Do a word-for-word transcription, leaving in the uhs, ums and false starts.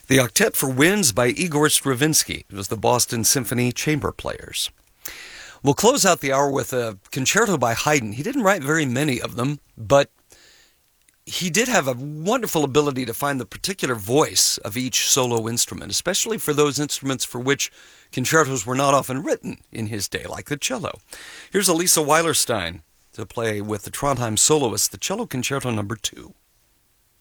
The Octet for Winds by Igor Stravinsky. It was the Boston Symphony Chamber Players. We'll close out the hour with a concerto by Haydn. He didn't write very many of them, but he did have a wonderful ability to find the particular voice of each solo instrument, especially for those instruments for which concertos were not often written in his day, like the cello. Here's Elisa Weilerstein to play with the Trondheim soloist, the Cello Concerto number two.